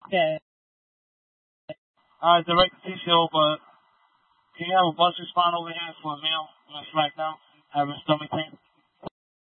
Okay. Direct TCO, but can you have a buzzer spawn over here for a male on SmackDown having stomach pain?